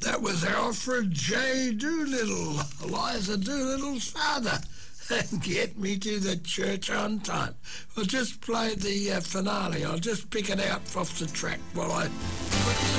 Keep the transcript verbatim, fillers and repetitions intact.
That was Alfred J. Doolittle, Eliza Doolittle's father. And Get Me to the Church on Time. We'll just play the uh, finale. I'll just pick it out off the track while I put